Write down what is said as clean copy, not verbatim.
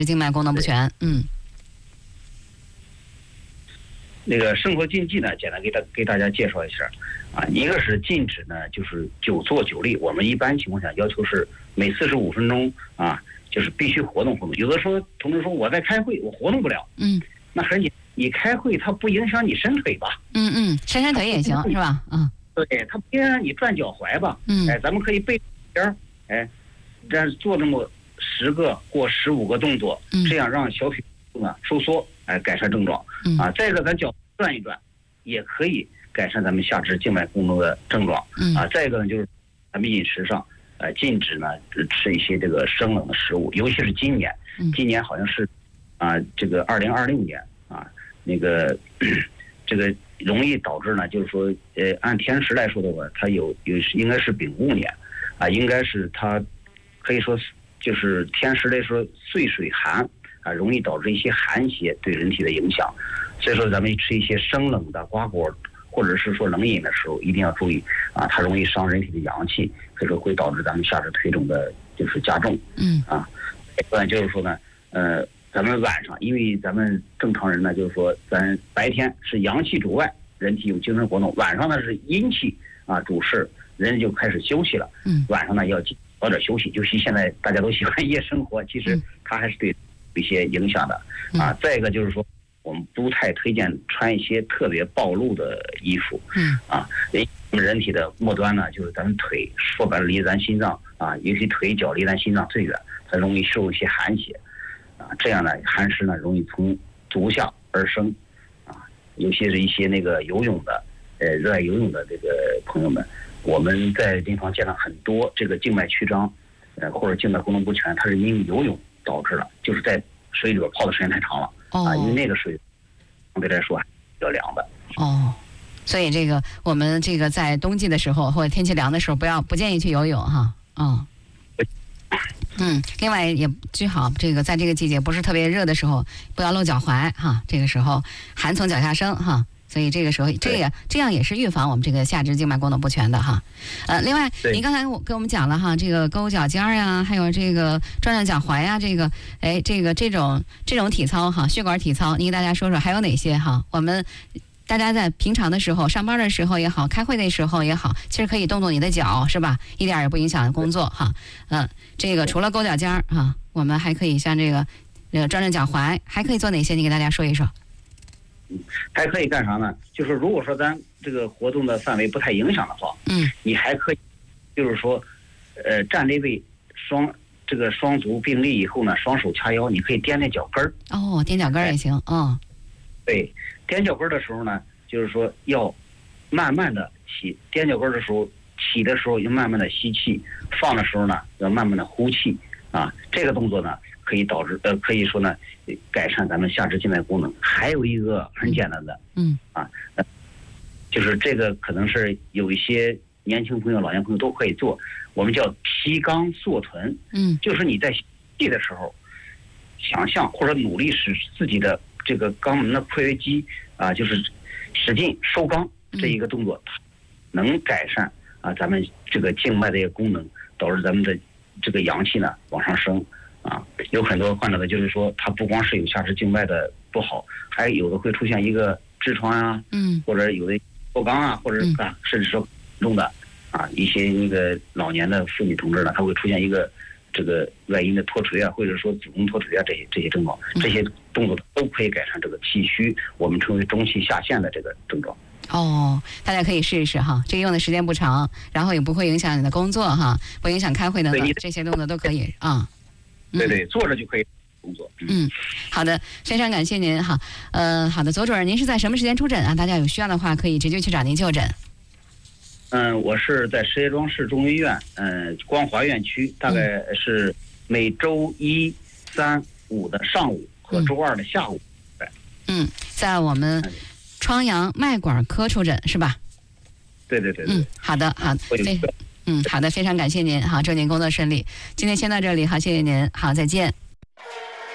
静脉功能不全。 那个生活禁忌呢，简单给大家介绍一下啊。一个是禁止呢，就是久坐久立。我们一般情况下要求是每45分钟啊，就是必须活动活动。有的说同志说我在开会，我活动不了。那很简单，你开会它不影响你伸腿吧？ 伸腿也行是吧？ 对，它不影响你转脚踝吧？咱们可以背边这样做那么10个或15个动作，这样让小腿呢收缩，改善症状。再一个，咱脚转一转，也可以改善咱们下肢静脉功能的症状。再一个呢，就是咱们饮食上，禁止呢吃一些这个生冷的食物，尤其是今年好像是这个2026年那个这个容易导致呢，就是说按天时来说的话，它应该是丙午年应该是它可以说就是天时来说岁水寒容易导致一些寒邪对人体的影响。所以说咱们吃一些生冷的瓜果或者是说冷饮的时候一定要注意它容易伤人体的阳气，所以说会导致咱们下肢腿肿的就是加重。就是说呢咱们晚上，因为咱们正常人呢，就是说咱白天是阳气主外，人体有精神活动，晚上呢是阴气主事，人就开始休息了。晚上呢要早点休息，尤其现在大家都喜欢夜生活，其实它还是对有一些影响的。再一个就是说，我们不太推荐穿一些特别暴露的衣服。我们人体的末端呢，就是咱们腿，说白了离咱心脏尤其腿脚离咱心脏最远，它容易受一些寒邪。这样呢，寒湿呢容易从足下而生尤其是一些那个游泳的热爱游泳的这个朋友们，我们在临床见到很多这个静脉曲张或者静脉功能不全，它是因为游泳导致了，就是在水里边泡的时间太长了因为那个水相对来说还比较凉的所以这个我们这个在冬季的时候或者天气凉的时候不建议去游泳另外也最好这个在这个季节不是特别热的时候不要露脚踝这个时候寒从脚下生所以这个时候这样也是预防我们这个下肢静脉功能不全的另外您刚才跟我们讲了这个勾脚尖呀，还有这个转脚踝呀，这种体操血管体操，您给大家说说还有哪些我们大家在平常的时候上班的时候也好，开会的时候也好，其实可以动动你的脚是吧，一点也不影响工作这个除了勾脚尖我们还可以像这个转脚踝，还可以做哪些，你给大家说一说。 还可以干啥呢？就是如果说咱这个活动的范围不太影响的话你还可以就是说站立位双足并立以后呢，双手掐腰，你可以踮脚跟儿踮脚跟儿也行对，踮脚跟儿的时候呢，就是说要慢慢的起，踮脚跟儿的时候起的时候要慢慢的吸气，放的时候呢要慢慢的呼气这个动作呢可以导致可以说呢改善咱们下肢静脉功能。还有一个很简单的就是这个可能是有一些年轻朋友老年朋友都可以做，我们叫提肛缩臀就是你在吸气的时候想象或者努力使自己的这个肛门的括约肌就是使劲收肛，这一个动作能改善咱们这个静脉的一个功能，导致咱们的这个阳气呢往上升有很多患者的就是说他不光是有下肢静脉的不好，还有的会出现一个痔疮或者有的脱肛或者甚至说重的一些那个老年的妇女同志呢，他会出现一个这个外阴的脱垂或者说子宫脱垂这些症状，这些动作都可以改善这个气虚，我们称为中气下陷的这个症状。 大家可以试一试这个用的时间不长，然后也不会影响你的工作不影响开会的这些动作都可以对，坐着就可以工作。 好的，非常感谢您好的，左主任，您是在什么时间出诊大家有需要的话可以直接去找您就诊。 我是在石家庄市中医院光华院区，大概是每周1、3、5的上午和周2的下午。 在我们疮疡脉管科出诊是吧？ 对。 好的好的，非常感谢您祝您工作顺利。今天先到这里谢谢您再见。